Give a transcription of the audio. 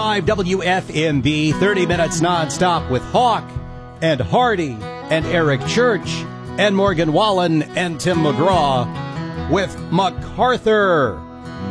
101.5 WFMB, 30 minutes nonstop with Hawk and Hardy and Eric Church and Morgan Wallen and Tim McGraw with MacArthur.